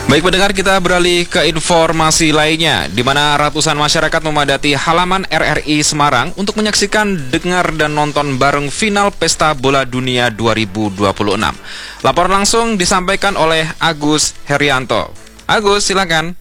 Baik pendengar, kita beralih ke informasi lainnya, di mana ratusan masyarakat memadati halaman RRI Semarang untuk menyaksikan, dengar, dan nonton bareng final Pesta Bola Dunia 2026. Laporan langsung disampaikan oleh Agus Herianto. Agus, silakan.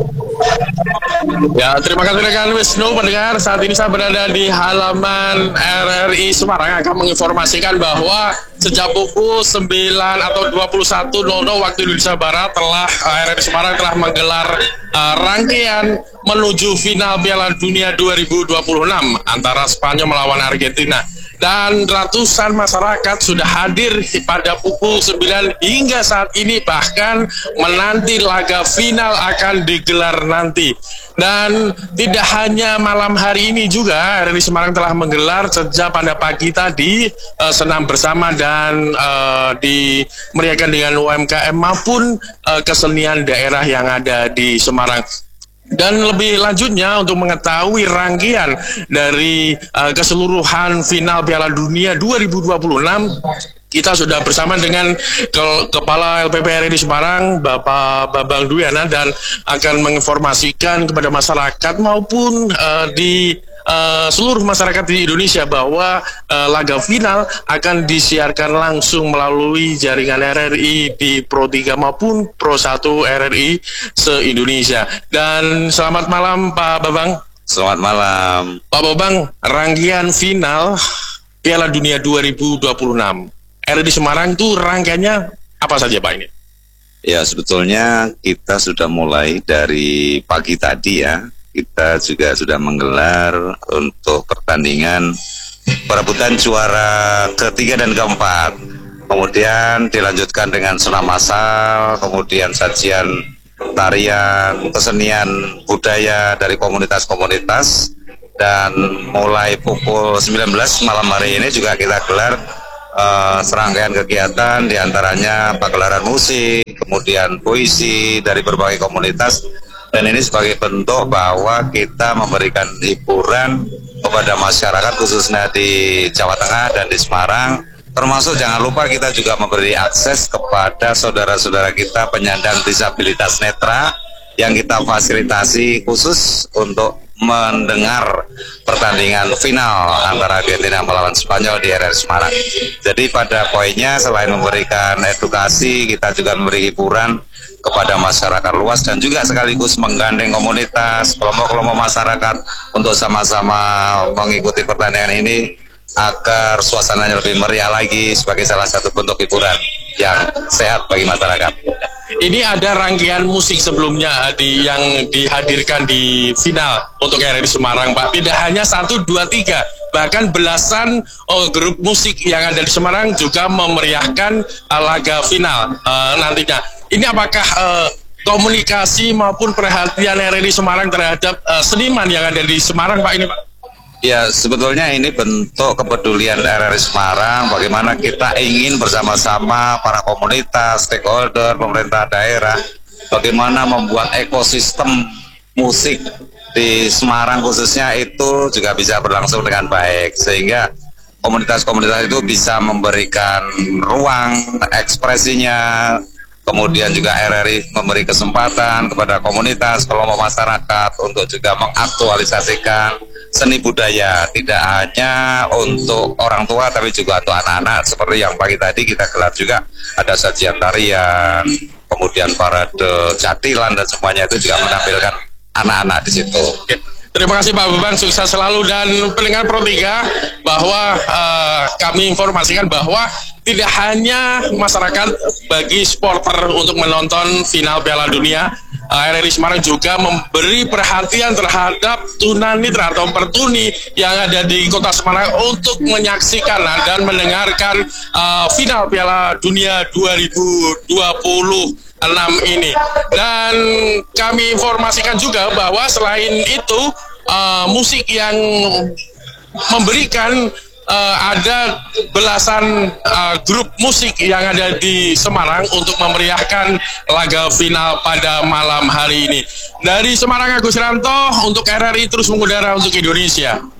Ya, terima kasih rekan Wisnu. Pendengar, saat ini saya berada di halaman RRI Semarang akan menginformasikan bahwa sejak pukul 9 atau 21.00 waktu Indonesia Barat RRI Semarang telah menggelar rangkaian menuju final Piala Dunia 2026 antara Spanyol melawan Argentina. Dan ratusan masyarakat sudah hadir pada pukul 9 hingga saat ini, bahkan menanti laga final akan digelar nanti. Dan tidak hanya malam hari ini juga, RRI Semarang telah menggelar sejak pada pagi tadi senam bersama dan dimeriahkan dengan UMKM maupun kesenian daerah yang ada di Semarang. Dan lebih lanjutnya, untuk mengetahui rangkaian dari keseluruhan final Piala Dunia 2026, kita sudah bersama dengan Kepala LPP RRI Semarang, Bapak Bambang Dwiana, dan akan menginformasikan kepada masyarakat maupun di seluruh masyarakat di Indonesia bahwa laga final akan disiarkan langsung melalui jaringan RRI di Pro 3 maupun Pro 1 RRI se-Indonesia. Dan selamat malam Pak Bambang. Selamat malam Pak Bambang, rangkaian final Piala Dunia 2026 RRI Semarang itu rangkaiannya apa saja Pak ini? Ya, sebetulnya kita sudah mulai dari pagi tadi ya. Kita juga sudah menggelar untuk pertandingan perebutan juara ketiga dan keempat. Kemudian dilanjutkan dengan senam massal, kemudian sajian tarian, kesenian budaya dari komunitas-komunitas. Dan mulai pukul 19 malam hari ini juga kita gelar serangkaian kegiatan, diantaranya pagelaran musik, kemudian puisi dari berbagai komunitas. Dan ini sebagai bentuk bahwa kita memberikan hiburan kepada masyarakat khususnya di Jawa Tengah dan di Semarang. Termasuk jangan lupa kita juga memberi akses kepada saudara-saudara kita penyandang disabilitas netra yang kita fasilitasi khusus untuk mendengar pertandingan final antara Argentina melawan Spanyol di RRI Semarang. Jadi pada poinnya, selain memberikan edukasi, kita juga memberi hiburan kepada masyarakat luas dan juga sekaligus menggandeng komunitas, kelompok-kelompok masyarakat untuk sama-sama mengikuti pertandingan ini agar suasananya lebih meriah lagi sebagai salah satu bentuk hiburan yang sehat bagi masyarakat. Ini ada rangkaian musik sebelumnya yang dihadirkan di final untuk RRI Semarang, Pak. Tidak hanya 1, 2, 3, bahkan belasan grup musik yang ada di Semarang juga memeriahkan laga final nantinya. Ini apakah komunikasi maupun perhatian RRI Semarang terhadap seniman yang ada di Semarang, Pak, ini, Pak? Ya, sebetulnya ini bentuk kepedulian RRI Semarang, bagaimana kita ingin bersama-sama para komunitas, stakeholder, pemerintah daerah, bagaimana membuat ekosistem musik di Semarang khususnya itu juga bisa berlangsung dengan baik, sehingga komunitas-komunitas itu bisa memberikan ruang ekspresinya. Kemudian juga RRI memberi kesempatan kepada komunitas, kelompok masyarakat untuk juga mengaktualisasikan seni budaya, tidak hanya untuk orang tua tapi juga untuk anak-anak. Seperti yang pagi tadi kita gelar juga ada sajian tarian, kemudian parade jatilan, dan semuanya itu juga menampilkan anak-anak di situ. Terima kasih Pak Bambang, sukses selalu. Dan pendengar Pro 3, bahwa kami informasikan bahwa tidak hanya masyarakat bagi supporter untuk menonton final Piala Dunia, RRI Semarang juga memberi perhatian terhadap tunanetra atau pertuni yang ada di kota Semarang untuk menyaksikan dan mendengarkan final Piala Dunia 2026 ini. Dan kami informasikan juga bahwa selain itu musik yang memberikan ada belasan grup musik yang ada di Semarang untuk memeriahkan laga final pada malam hari ini. Dari Semarang, Agus Herianto untuk RRI terus mengudara untuk Indonesia.